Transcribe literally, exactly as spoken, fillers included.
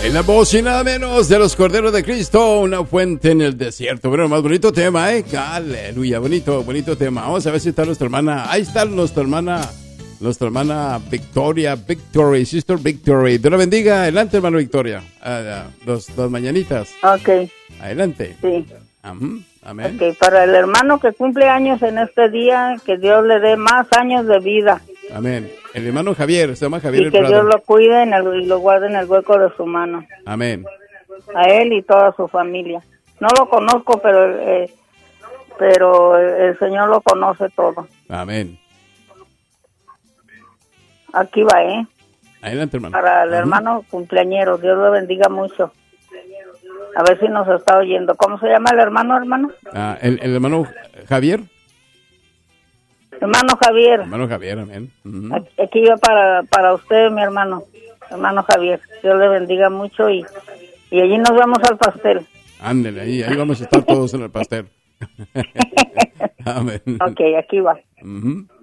En la voz y nada menos de los Corderos de Cristo, una fuente en el desierto. Bueno, más bonito tema, ¿eh? Aleluya, bonito, bonito tema. Vamos a ver si está nuestra hermana. Ahí está nuestra hermana, nuestra hermana Victoria, Victory, Sister Victory. Dios la bendiga. Adelante, hermano Victoria. Uh, dos, dos mañanitas. Ok. Adelante. Sí. Uh-huh. Amén. Ok, para el hermano que cumple años en este día, que Dios le dé más años de vida. Amén. El hermano Javier, se llama Javier. Y que el Dios lo cuide en el, y lo guarde en el hueco de su mano. Amén. A él y toda su familia. No lo conozco, pero eh, pero el Señor lo conoce todo. Amén. Aquí va, ¿eh? Adelante, hermano. Para el uh-huh. hermano cumpleañero, Dios lo bendiga mucho. A ver si nos está oyendo. ¿Cómo se llama el hermano, hermano? Ah, el, el hermano Javier. Hermano Javier. Hermano Javier, amén. Uh-huh. Aquí, aquí va para, para usted, mi hermano. Hermano Javier. Dios le bendiga mucho y, y allí nos vemos al pastel. Ándele, ahí, ahí vamos a estar todos en el pastel. Amén. Ok, aquí va. Uh-huh.